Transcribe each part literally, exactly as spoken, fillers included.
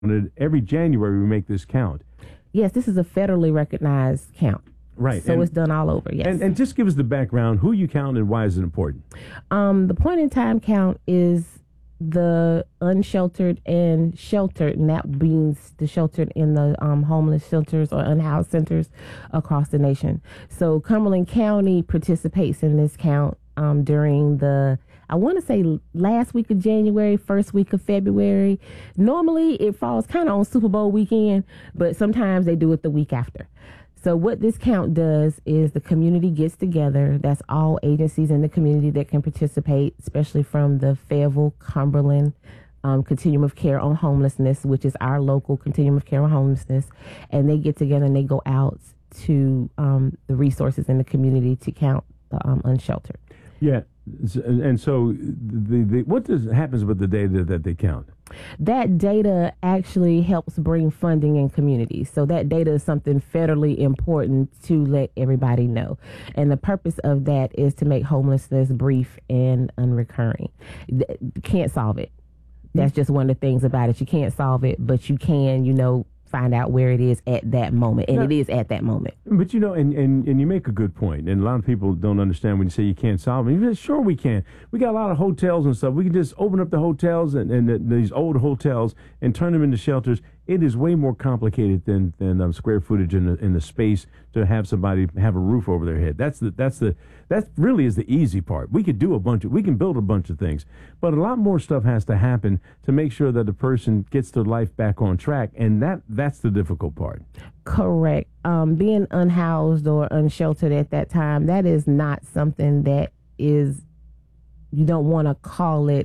every January we make this count. Yes, this is a federally recognized count. Right. So and, it's done all over, yes. And, and just give us the background, who you count and why is it important? Um, the point in time count is the unsheltered and sheltered, and that means the sheltered in the um, homeless shelters or unhoused centers across the nation. So Cumberland County participates in this count um, during the, I want to say last week of January, first week of February. Normally it falls kind of on Super Bowl weekend, but sometimes they do it the week after. So what this count does is the community gets together. That's all agencies in the community that can participate, especially from the Fayetteville, Cumberland um, Continuum of Care on Homelessness, which is our local Continuum of Care on Homelessness. And they get together and they go out to um, the resources in the community to count the um, unsheltered. Yeah. And so the, the what does happens with the data that they count? That data actually helps bring funding in communities. So that data is something federally important to let everybody know. And the purpose of that is to make homelessness brief and unrecurring. Can't solve it. That's just one of the things about it. You can't solve it, but you can, you know, find out where it is at that moment. And no, it is at that moment. But, you know, and, and, and you make a good point. And a lot of people don't understand when you say you can't solve it. You're, sure we can. We got a lot of hotels and stuff. We can just open up the hotels and, and the, these old hotels and turn them into shelters. It is way more complicated than than um, square footage in the, in the space to have somebody have a roof over their head. That's the that's the that really is the easy part. We could do a bunch of we can build a bunch of things, but a lot more stuff has to happen to make sure that the person gets their life back on track, and that that's the difficult part. Correct. Um, being unhoused or unsheltered at that time, that is not something that is. You don't want to call it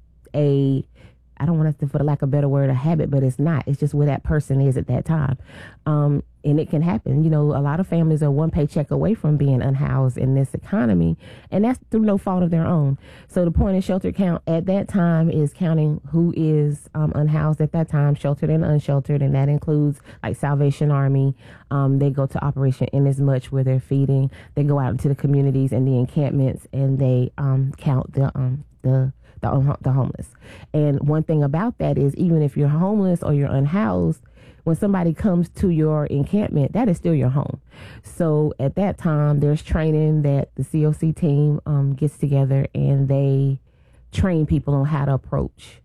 a. I don't want to, for the lack of a better word, a habit, but it's not. It's just where that person is at that time. Um, and it can happen. You know, a lot of families are one paycheck away from being unhoused in this economy, and that's through no fault of their own. So the point of shelter count at that time is counting who is um, unhoused at that time, sheltered and unsheltered, and that includes like Salvation Army. Um, they go to Operation Inasmuch where they're feeding. They go out into the communities and the encampments, and they um, count the um, the The, the homeless. And one thing about that is even if you're homeless or you're unhoused, when somebody comes to your encampment, that is still your home. So at that time, there's training that the C O C team um, gets together and they train people on how to approach.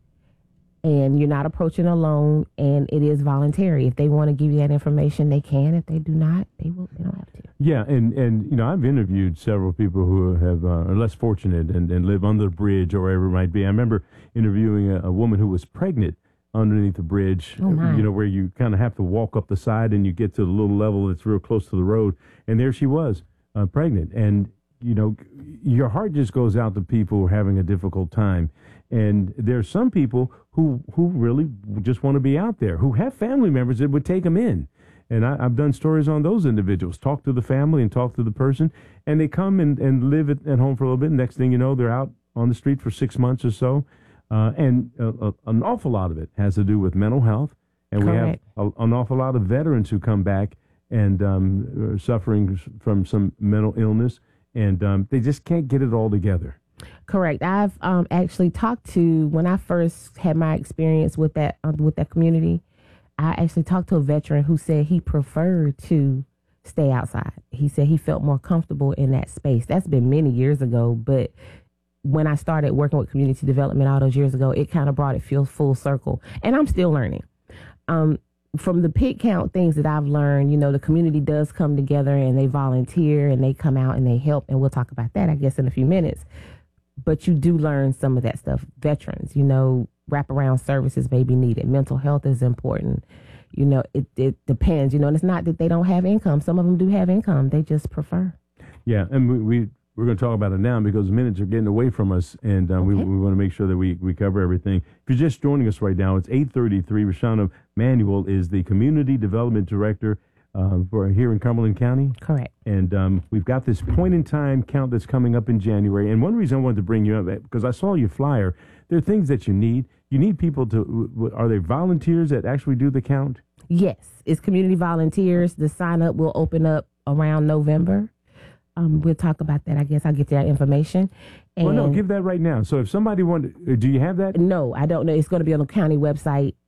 And you're not approaching alone, and it is voluntary. If they want to give you that information, they can. If they do not, they will. They don't have to. Yeah, and, and you know, I've interviewed several people who have uh, are less fortunate and, and live under the bridge or wherever it might be. I remember interviewing a, a woman who was pregnant underneath the bridge, oh my. you know, where you kind of have to walk up the side and you get to the little level that's real close to the road. And there she was, uh, pregnant. And, you know, your heart just goes out to people who are having a difficult time. And there's some people who who really just want to be out there, who have family members that would take them in. And I, I've done stories on those individuals, talk to the family and talk to the person, and they come and, and live at, at home for a little bit. Next thing you know, they're out on the street for six months or so. Uh, and uh, uh, an awful lot of it has to do with mental health. And Correct. we have a, an awful lot of veterans who come back and um, are suffering from some mental illness, and um, they just can't get it all together. Correct. I've um, actually talked to, when I first had my experience with that uh, with that community, I actually talked to a veteran who said he preferred to stay outside. He said he felt more comfortable in that space. That's been many years ago, but when I started working with community development all those years ago, it kind of brought it full, full circle. And I'm still learning. Um, from the pig count things that I've learned, you know, the community does come together and they volunteer and they come out and they help. And we'll talk about that, I guess, in a few minutes. But you do learn some of that stuff. Veterans, you know, wraparound services may be needed. Mental health is important. You know, it, it depends, you know, and it's not that they don't have income. Some of them do have income. They just prefer. Yeah, and we, we, we're going to talk about it now because minutes are getting away from us, and uh, okay. we, we want to make sure that we, we cover everything. If you're just joining us right now, it's eight thirty-three. Rashana Manuel is the Community Development Director uh, for here in Cumberland County. Correct. And um, we've got this point-in-time count that's coming up in January. And one reason I wanted to bring you up, because I saw your flyer, there are things that you need. You need people to, are there volunteers that actually do the count? Yes, it's community volunteers. The sign-up will open up around November. Um, we'll talk about that. I guess I'll get that information. And well, no, give that right now. So if somebody wanted, do you have that? No, I don't know. It's going to be on the county website.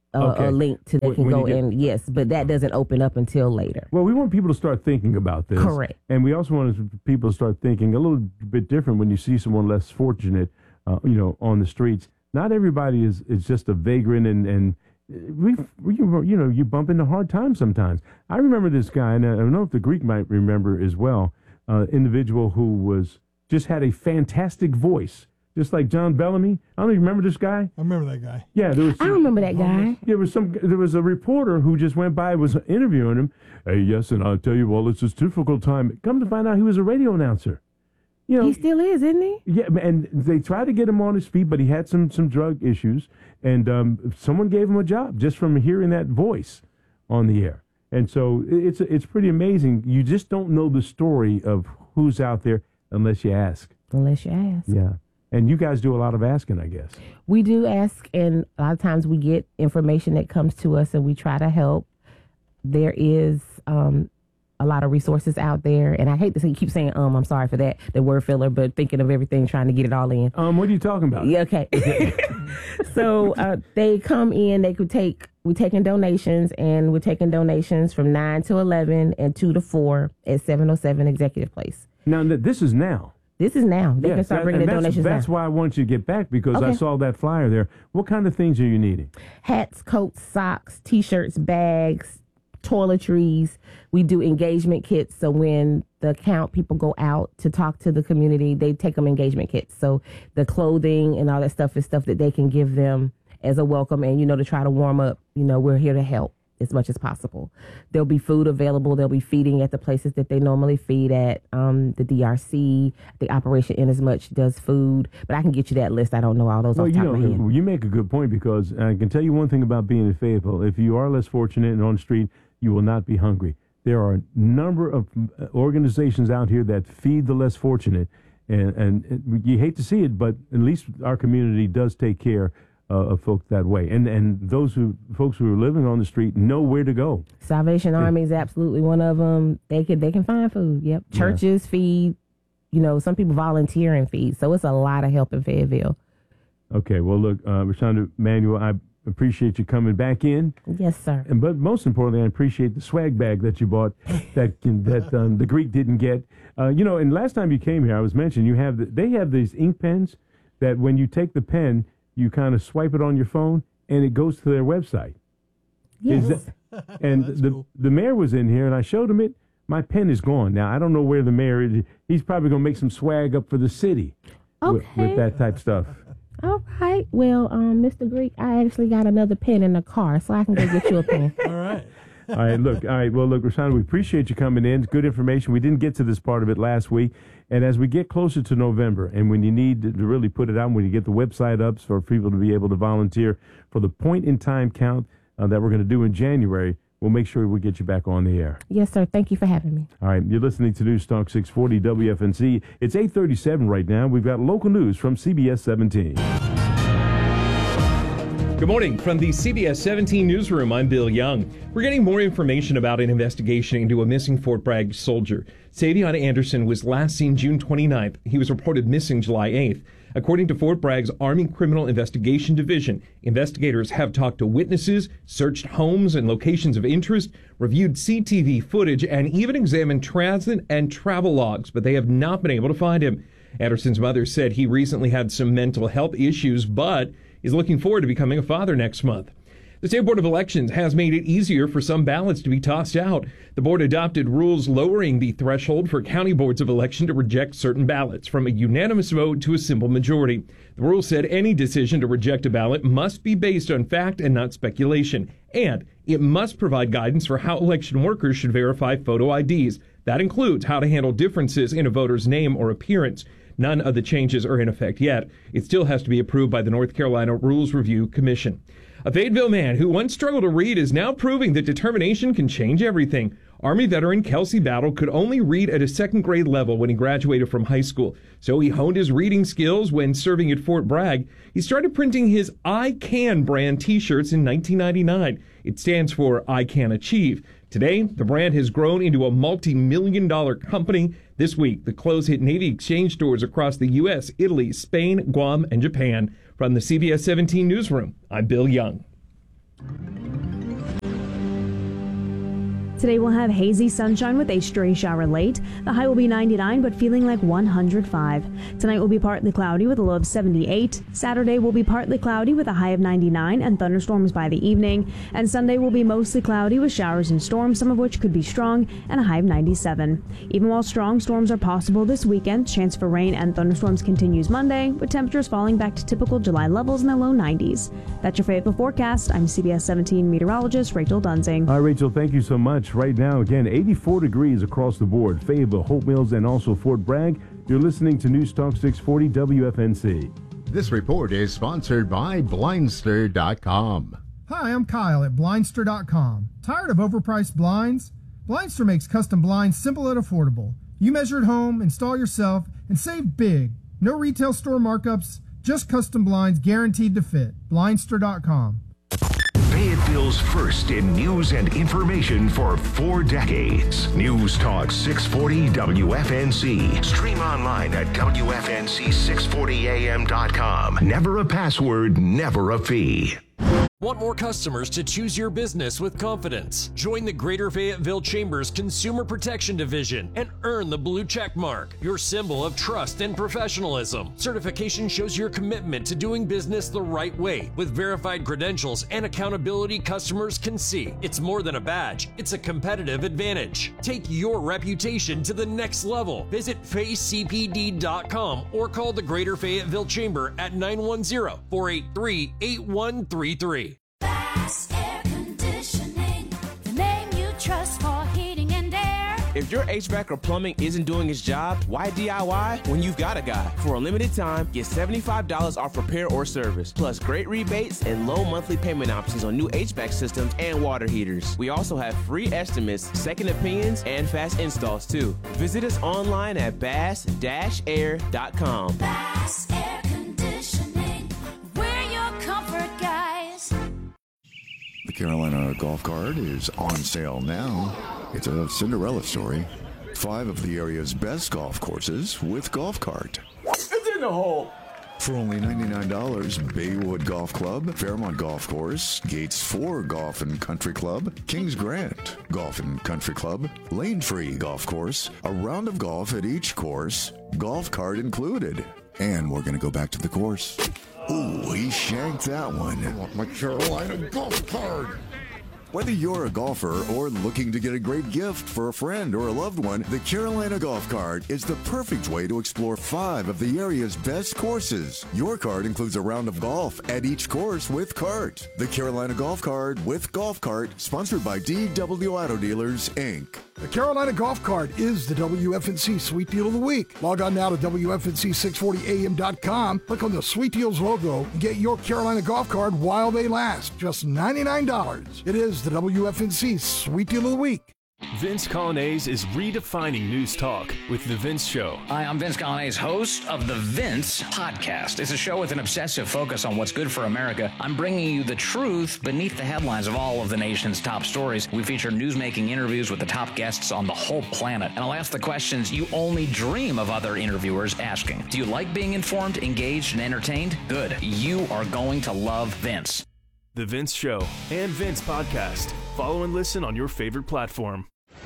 a, Okay. a link to they When- can when you go get- and yes, but that doesn't open up until later. Well, we want people to start thinking about this. Correct. And we also want people to start thinking a little bit different when you see someone less fortunate, uh, you know, on the streets. Not everybody is, is just a vagrant, and, and we, we, you know, you bump into hard times sometimes. I remember this guy, and I don't know if the Greek might remember as well, uh, individual who was just had a fantastic voice, just like John Bellamy. I don't even remember this guy. I remember that guy. Yeah, there was. I remember that guy. There was some. There was a reporter who just went by, was interviewing him. Hey, yes, and I'll tell you, well, it's a difficult time. Come to find out, he was a radio announcer. You know, He still is, isn't he? yeah, and they tried to get him on his feet, but he had some some drug issues, and um, someone gave him a job just from hearing that voice on the air. And so it's it's pretty amazing. You just don't know the story of who's out there unless you ask. Unless you ask. Yeah, and you guys do a lot of asking, I guess. We do ask, and a lot of times we get information that comes to us, and we try to help. There is um, a lot of resources out there, and I hate to say, keep saying um. I'm sorry for that, the word filler, but thinking of everything, trying to get it all in. Um, what are you talking about? Yeah, okay. So uh, they come in. They could take. We're taking donations, and we're taking donations from nine to eleven and two to four at seven oh seven Executive Place. Now th- this is now. This is now. They can Yes, start that- bringing and the that's, donations that's now. why I want you to get back, because I Okay. saw that flyer there. What kind of things are you needing? Hats, coats, socks, T-shirts, bags, toiletries. We do engagement kits. So when the account people go out to talk to the community, they take them engagement kits. So the clothing and all that stuff is stuff that they can give them as a welcome, and, you know, to try to warm up. You know, we're here to help as much as possible. There'll be food available. They'll be feeding at the places that they normally feed at. Um, the D R C, the Operation Inasmuch does food, but I can get you that list. I don't know all those Well, off the you top of my know, head. you make a good point, because I can tell you one thing about being in Fayetteville. If you are less fortunate and on the street, you will not be hungry. There are a number of uh, organizations out here that feed the less fortunate, and, and it, you hate to see it, but at least our community does take care uh, of folks that way. And and those who folks who are living on the street know where to go. Salvation Army is absolutely one of them. They can they can find food. Yep. Churches feed. You know, some people volunteer and feed. So it's a lot of help in Fayetteville. Okay, well, look, uh, Rashonda Manuel, I appreciate you coming back in. Yes, sir. And but most importantly, I appreciate the swag bag that you bought that can, that um, the Greek didn't get. Uh, you know, and last time you came here, I was mentioning you have the, they have these ink pens that when you take the pen, you kind of swipe it on your phone and it goes to their website. Yes. Is that, and That's the cool. the mayor was in here and I showed him it. My pen is gone now. I don't know where the mayor is. He's probably going to make some swag up for the city with, Okay. with that type stuff. All right. Well, um, Mister Greek, I actually got another pen in the car, so I can go get you a pen. All right. All right, look, all right, well, look, Rashonda, we appreciate you coming in. It's good information. We didn't get to this part of it last week. And as we get closer to November, and when you need to really put it out, when you get the website up for people to be able to volunteer for the point-in-time count uh, that we're going to do in January, we'll make sure we get you back on the air. Yes, sir. Thank you for having me. All right, you're listening to News Talk six forty W F N C. It's eight thirty-seven right now. We've got local news from C B S seventeen. Good morning. From the C B S seventeen newsroom, I'm Bill Young. We're getting more information about an investigation into a missing Fort Bragg soldier. Savion Anderson was last seen June twenty-ninth. He was reported missing July eighth. According to Fort Bragg's Army Criminal Investigation Division, investigators have talked to witnesses, searched homes and locations of interest, reviewed C T V footage, and even examined transit and travel logs, but they have not been able to find him. Anderson's mother said he recently had some mental health issues, but is looking forward to becoming a father next month. The State Board of Elections has made it easier for some ballots to be tossed out. The board adopted rules lowering the threshold for county boards of election to reject certain ballots from a unanimous vote to a simple majority. The rule said any decision to reject a ballot must be based on fact and not speculation, and it must provide guidance for how election workers should verify photo I Ds. That includes how to handle differences in a voter's name or appearance. None of the changes are in effect yet. It still has to be approved by the North Carolina Rules Review Commission. A Fayetteville man who once struggled to read is now proving that determination can change everything. Army veteran Kelsey Battle could only read at a second grade level when he graduated from high school. So he honed his reading skills when serving at Fort Bragg. He started printing his I Can brand t-shirts in nineteen ninety-nine. It stands for I Can Achieve. Today, the brand has grown into a multi-million dollar company. This week, the clothes hit Navy Exchange stores across the U S, Italy, Spain, Guam, and Japan. From the C B S seventeen newsroom, I'm Bill Young. Today we'll have hazy sunshine with a stray shower late. The high will be ninety-nine, but feeling like one hundred five. Tonight will be partly cloudy with a low of seventy-eight. Saturday will be partly cloudy with a high of ninety-nine and thunderstorms by the evening. And Sunday will be mostly cloudy with showers and storms, some of which could be strong, and a high of ninety-seven. Even while strong storms are possible this weekend, chance for rain and thunderstorms continues Monday, with temperatures falling back to typical July levels in the low nineties. That's your Fayetteville forecast. I'm C B S seventeen meteorologist Rachel Dunzing. All right, Rachel, thank you so much. Right now, again, eighty-four degrees across the board. Fayetteville, Hope Mills, and also Fort Bragg. You're listening to News Talk six forty W F N C. This report is sponsored by Blindster dot com. Hi, I'm Kyle at Blindster dot com. Tired of overpriced blinds? Blindster makes custom blinds simple and affordable. You measure at home, install yourself, and save big. No retail store markups, just custom blinds guaranteed to fit. Blindster dot com. Fayetteville's first in news and information for four decades. News Talk six forty W F N C. Stream online at W F N C six forty A M dot com. Never a password, never a fee. Want more customers to choose your business with confidence? Join the Greater Fayetteville Chamber's Consumer Protection Division and earn the blue check mark, your symbol of trust and professionalism. Certification shows your commitment to doing business the right way with verified credentials and accountability customers can see. It's more than a badge, it's a competitive advantage. Take your reputation to the next level. Visit Fay C P D dot com or call the Greater Fayetteville Chamber at nine one zero, four eight three, eight one three three. Bass Air Conditioning, the name you trust for heating and air. If your H V A C or plumbing isn't doing its job, why D I Y when you've got a guy? For a limited time, get seventy-five dollars off repair or service, plus great rebates and low monthly payment options on new H V A C systems and water heaters. We also have free estimates, second opinions, and fast installs too. Visit us online at bass dash air dot com. Bass Air Conditioning, we're your comfort guys. The Carolina Golf Cart is on sale now. It's a Cinderella story. Five of the area's best golf courses with Golf Cart. It's in the hole. For only ninety-nine dollars, Baywood Golf Club, Fairmont Golf Course, Gates four Golf and Country Club, Kings Grant Golf and Country Club, Lane Tree Golf Course, a round of golf at each course, Golf Cart included. And we're going to go back to the course. Ooh, he shanked that one. I want my Carolina Golf Cart. Whether you're a golfer or looking to get a great gift for a friend or a loved one, the Carolina Golf Cart is the perfect way to explore five of the area's best courses. Your cart includes a round of golf at each course with cart. The Carolina Golf Cart with Golf Cart, sponsored by D W Auto Dealers, Incorporated. The Carolina Golf Cart is the W F N C Sweet Deal of the Week. Log on now to W F N C six forty A M dot com, click on the Sweet Deals logo, and get your Carolina Golf Cart while they last. Just ninety-nine dollars. It is the W F N C Sweet Deal of the Week. Vince Colonnese is redefining news talk with The Vince Show. Hi, I'm Vince Colonnese, host of The Vince Podcast. It's a show with an obsessive focus on what's good for America. I'm bringing you the truth beneath the headlines of all of the nation's top stories. We feature newsmaking interviews with the top guests on the whole planet. And I'll ask the questions you only dream of other interviewers asking. Do you like being informed, engaged, and entertained? Good. You are going to love Vince. The Vince Show and Vince Podcast. Follow and listen on your favorite platform.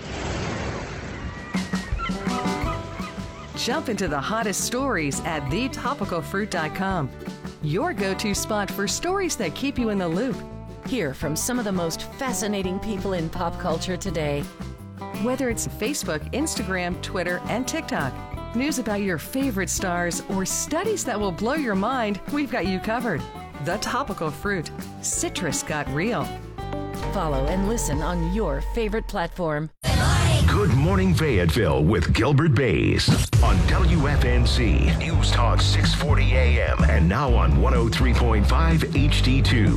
Jump into the hottest stories at the topical fruit dot com. Your go-to spot for stories that keep you in the loop. Hear from some of the most fascinating people in pop culture today. Whether it's Facebook, Instagram, Twitter, and TikTok, news about your favorite stars, or studies that will blow your mind, we've got you covered. The Topical Fruit. Citrus got real. Follow and listen on your favorite platform. Good Morning Fayetteville with Gilbert Bays on W F N C News Talk six forty A M and now on one oh three point five H D two.